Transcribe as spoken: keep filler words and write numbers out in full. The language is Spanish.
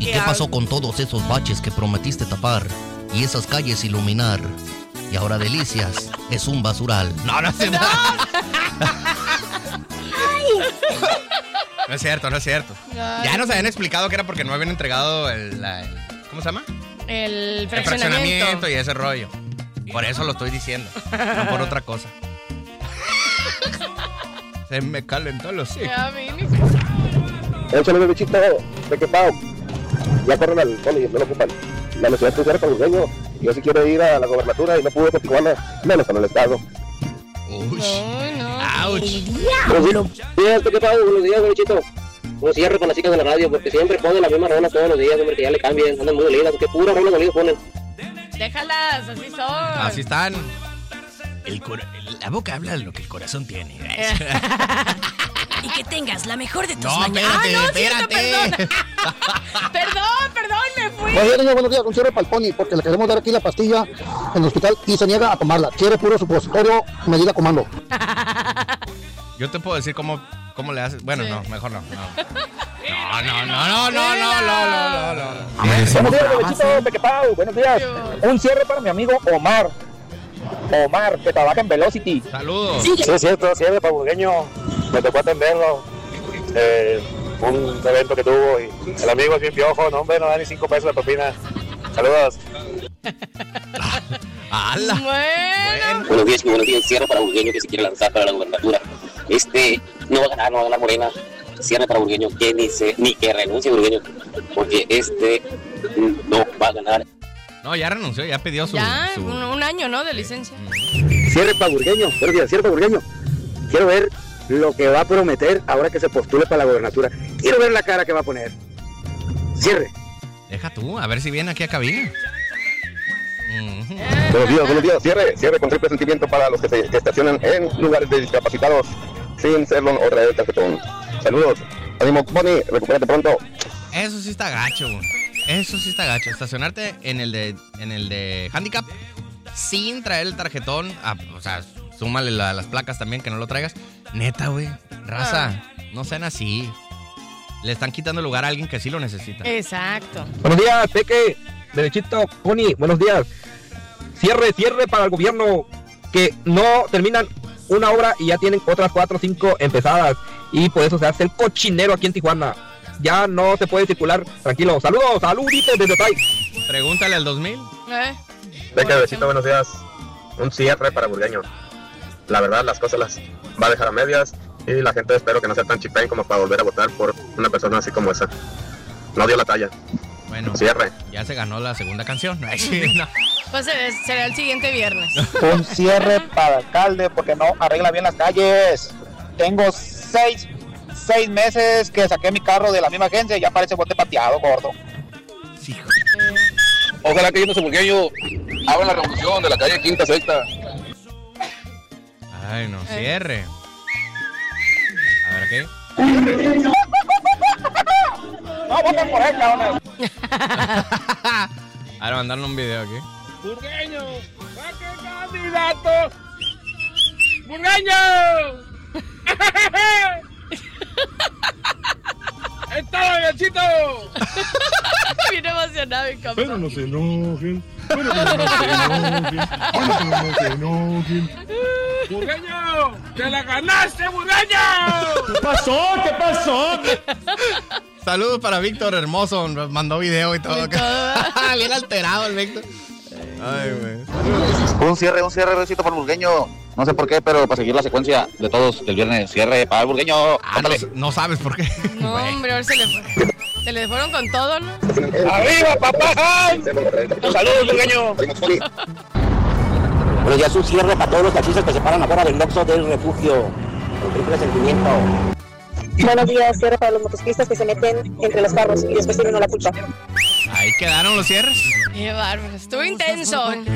¿Y qué pasó con todos esos baches que prometiste tapar? Y esas calles iluminar. Y ahora Delicias es un basural. No, no es cierto. No es cierto, no es cierto. Ay. Ya nos habían explicado que era porque no habían entregado el, la, el ¿cómo se llama? El fraccionamiento. El fraccionamiento y ese rollo. Por eso lo estoy diciendo, no por otra cosa. Se me calentó los hijos. Ya, Vini. Échale, bebechito, de que pao. Ya corren al poli, no lo ocupan. La necesidad de ser palugueño. Yo sí quiero ir a la gobernatura y no pude con Tijuana, menos con el estado. Uy. Ay, no. Ouch. Buenos días, de que pao, buenos días, bebechito. Un cierre con las chicas de la radio, porque siempre ponen la misma rola todos los días, hombre, que ya le cambien, andan muy dolidas, porque pura rola dolida ponen. Déjalas, así son. Así están. El cora- la boca habla de lo que el corazón tiene. Y que tengas la mejor de tus No, mañanas. espérate, Ah, no, cierto, espérate. Perdón, perdón, me fui. Buenos días, buenos días, un cierre para el Pony, porque le queremos dar aquí la pastilla en el hospital y se niega a tomarla. Quiere puro supositorio, medida comando. Yo te puedo decir cómo, cómo le haces. Bueno, Sí. no, mejor no. No, no, no, no, no, no, no, no, no, no, no. Buenos días, bebechito, de que pao, buenos días. Un cierre para mi amigo Omar. Omar, que trabaja en Velocity. Saludos. Sí, es cierto, cierre para burgueño. Me tocó atenderlo. Eh, un evento que tuvo y el amigo es bien piojo, no, hombre, no da ni cinco pesos de propina. Saludos. ¡Hala! Bueno. Buenos días, buenos días. Cierre para Burgueño que se quiere lanzar para la gubernatura. Este, no va a ganar, no va a ganar Morena. Cierre para Burgueño que ni se, ni que renuncie Burgueño, porque este no va a ganar. No, ya renunció, ya pidió su... Ya, su... un, un año, ¿no? De licencia. Cierre para Burgueño, buenos días, cierre para Burgueño. Quiero ver lo que va a prometer ahora que se postule para la gubernatura. Quiero ver la cara que va a poner. Cierre. Deja tú, a ver si viene aquí a cabina. Ujú. Buenos días, buenos días. Cierre, cierre con triple sentimiento para los que se que estacionan en lugares de discapacitados sin serlo o traer el tarjetón. Saludos. Ánimo, Bonnie, recupérate pronto. Eso sí está gacho. Eso sí está gacho. Estacionarte en el de en el de handicap sin traer el tarjetón. Ah, o sea, súmale la- las placas también que no lo traigas. Neta, güey. Raza, no sean así. Le están quitando el lugar a alguien que sí lo necesita. Exacto. Buenos días, Peque, derechito, Pony, buenos días. Cierre, cierre para el gobierno, que no terminan una obra y ya tienen otras cuatro o cinco empezadas. Y por eso se hace el cochinero aquí en Tijuana. Ya no se puede circular tranquilo. Saludos, saluditos desde Otay. Pregúntale al dos mil. ¿Eh? Peque, besito, buenos días. Un cierre para Burgueño. La verdad, las cosas las va a dejar a medias y la gente espero que no sea tan chipén como para volver a votar por una persona así como esa. No dio la talla. Bueno, Cierre. ya se ganó la segunda canción. Ay, sí, no. Pues eh, será el siguiente viernes. Un cierre para el alcalde, porque no arregla bien las calles. Tengo seis, seis meses que saqué mi carro de la misma agencia y ya parece bote pateado, gordo. Sí, Ojalá que yendo a Burgueño hagan la revolución de la calle Quinta Sexta. ay, no, cierre. A ver, ¿qué? No voten por él, cabrón. Ahora mandaron un video aquí. ¡Burgueño! ¡Saque candidato! ¡Burgueño! ¡Está Gachito! Bien emocionado, mi compa. Pero no se enojen. Pero que no se enojen. Pero que no se enojen. ¡Burgueño! ¡Te la ganaste, Burgueño! ¿Qué pasó? ¿Qué pasó? Saludos para Víctor Hermoso. Nos mandó video y todo. Y todo. Bien alterado el Víctor. Ay, güey. Un cierre, un cierre, besito para el Burgueño. No sé por qué, pero para seguir la secuencia de todos del viernes. Cierre para el Burgueño. Ah, no, no sabes por qué. No, Güey. hombre, ahora se le fue. Se le fueron con todo, ¿no? ¡Arriba, papá! ¡Saludos, Burgueño! Buenos días, un cierre para todos los taxistas que se paran afuera del Oxxo del refugio. Con triple sentimiento. Buenos días, cierre para los motociclistas que se meten entre los carros y después tienen la culpa. Ahí quedaron los cierres. Qué bárbaro. Estuvo intenso.